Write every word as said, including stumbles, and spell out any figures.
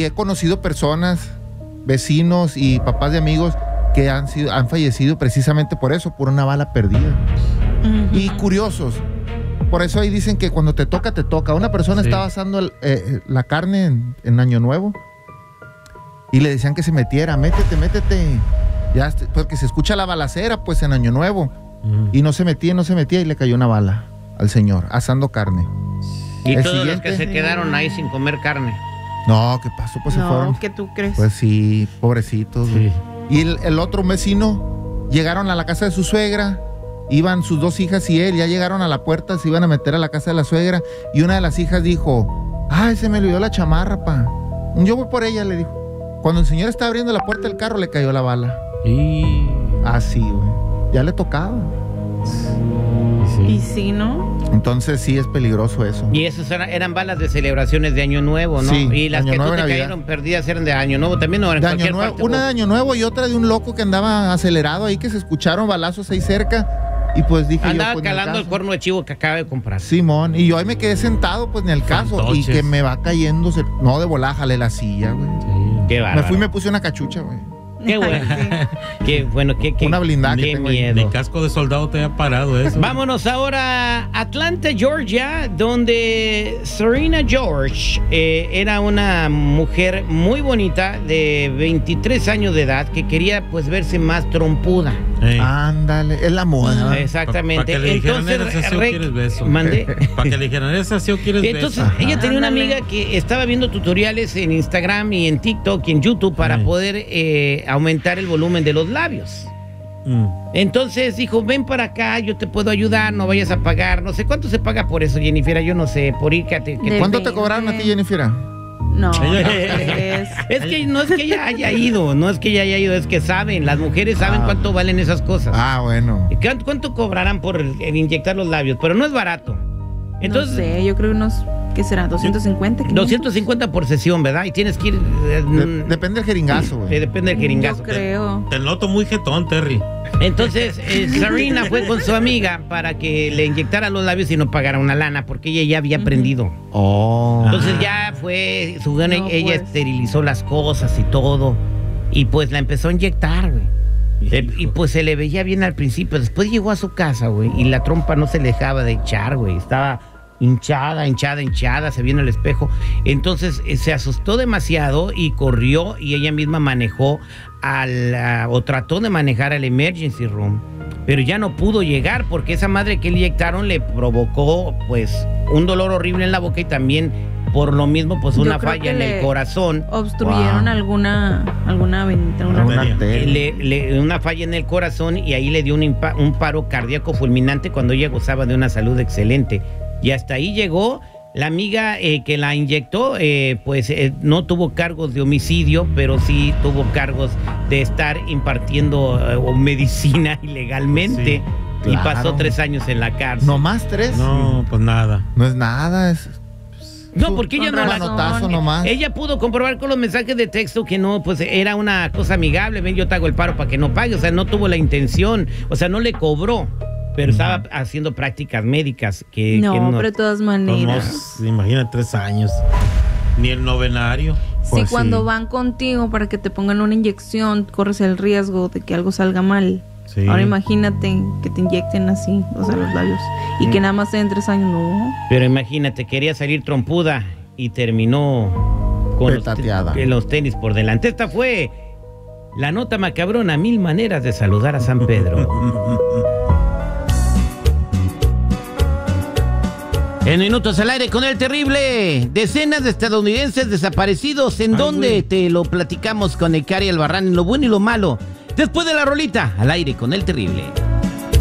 he conocido personas, vecinos y papás de amigos que han sido, han fallecido precisamente por eso, por una bala perdida. Uh-huh. Y curiosos. Por eso ahí dicen que cuando te toca, te toca. Una persona sí. estaba asando el, eh, la carne en, en Año Nuevo y le decían que se metiera, métete, métete. Ya, porque se escucha la balacera, pues, en Año Nuevo. Uh-huh. Y no se metía, no se metía y le cayó una bala al señor, asando carne. Y el todos siguiente, los que se quedaron ahí sin comer carne. No, ¿qué pasó? Pues no, se fueron. ¿qué tú crees? Pues sí, pobrecitos. Sí. Y el, el otro vecino, llegaron a la casa de su suegra, iban sus dos hijas y él, ya llegaron a la puerta, se iban a meter a la casa de la suegra, y una de las hijas dijo, ay, se me olvidó la chamarra, pa. Yo voy por ella, le dijo. Cuando el señor estaba abriendo la puerta del carro, le cayó la bala. Y... Así, güey. Ya le tocaba. Sí. Y sí, ¿no? Entonces sí es peligroso eso. Y esas eran, eran balas de celebraciones de Año Nuevo, ¿no? Sí, y las Año que Nuevo tú te Navidad. cayeron perdidas eran de Año Nuevo también, ¿no? En de cualquier Año Nuevo, parte, una vos. de Año Nuevo y otra de un loco que andaba acelerado ahí, que se escucharon balazos ahí cerca. Y pues dije andaba yo, pues, calando el cuerno de chivo que acaba de comprar. Simón, y yo ahí me quedé sentado, pues ni al caso. Fantoches. Y que me va cayendo, se... no, de volada, jalé la silla, güey. Sí. Qué bárbaro. Me fui y me puse una cachucha, güey. Qué bueno. Qué bueno, qué, qué, una blindada qué que tengo miedo. Mi casco de soldado te ha parado eso. Vámonos ahora a Atlanta, Georgia, donde Serena George eh, era una mujer muy bonita de veintitrés años de edad que quería pues verse más trompuda. Hey. Ándale, es la moda. Ah, exactamente. Para pa que le dijeran, Entonces, ¿eres así o re... quieres beso? ¿Mandé? Para que le dijeran, ¿eres así o quieres Entonces, beso? ella tenía una Ándale. amiga que estaba viendo tutoriales en Instagram y en TikTok y en YouTube para Ay. poder eh, aumentar el volumen de los labios. Mm. Entonces dijo, ven para acá, yo te puedo ayudar, no vayas a pagar. No sé cuánto se paga por eso, Jennifer, yo no sé, por ir que te... que te- ¿Cuánto te cobraron a ti, Jennifer? No, Ella- no crees. Es que no es que ella haya ido, no es que ella haya ido, es que saben, las mujeres saben Ah. cuánto valen esas cosas. Ah, bueno. ¿Y cuánto, cuánto cobrarán por el- el inyectar los labios? Pero no es barato. Entonces, no sé, yo creo unos, ¿qué será? ¿doscientos cincuenta? quinientos? doscientos cincuenta por sesión, ¿verdad? Y tienes que ir... eh, De- depende del jeringazo, eh, güey. depende del jeringazo. Yo creo. Te noto muy jetón, Terry. Entonces, eh, Serena fue con su amiga para que le inyectara los labios y no pagara una lana, porque ella ya había aprendido. Oh. Entonces ya fue, su gana, No, ella pues. esterilizó las cosas y todo, y pues la empezó a inyectar, güey. Eh, y pues se le veía bien al principio, después llegó a su casa, güey, y la trompa no se le dejaba de echar, güey, estaba hinchada, hinchada, hinchada, se vio en el espejo. Entonces eh, se asustó demasiado y corrió y ella misma manejó al, a- o trató de manejar al emergency room, pero ya no pudo llegar porque esa madre que le inyectaron le provocó pues un dolor horrible en la boca y también por lo mismo pues Yo una creo falla que en el le corazón. Obstruyeron Wow. alguna alguna ventana, una- Alguna arteria. arteria. Le, le- una falla en el corazón y ahí le dio un, impa- un paro cardíaco fulminante cuando ella gozaba de una salud excelente. Y hasta ahí llegó. La amiga eh, que la inyectó, eh, pues eh, no tuvo cargos de homicidio, pero sí tuvo cargos de estar impartiendo eh, o medicina ilegalmente. Sí, y claro. pasó tres años en la cárcel. ¿No más tres? No, pues nada. No es nada, es... No, porque ella Con no la... manotazo nomás. Ella pudo comprobar con los mensajes de texto que no, pues era una cosa amigable. Ven, yo te hago el paro para que no pague. O sea, no tuvo la intención. O sea, no le cobró. Pero estaba haciendo prácticas médicas que No, que no. pero de todas Pues, maneras. no, imagina tres años. Ni el novenario. Si Pues cuando sí. van contigo para que te pongan una inyección, corres el riesgo de que algo salga mal. Sí. Ahora imagínate que te inyecten así, o sea, los labios. Y que nada más te den tres años, no. Pero imagínate, quería salir trompuda y terminó con los, te- Petateada. que los tenis por delante. Esta fue la nota macabrona, mil maneras de saludar a San Pedro. En minutos al aire con el terrible. Decenas de estadounidenses desaparecidos. ¿En Ay, dónde? güey. Te lo platicamos con Ecari Albarrán, en lo bueno y lo malo. Después de la rolita, al aire con el terrible.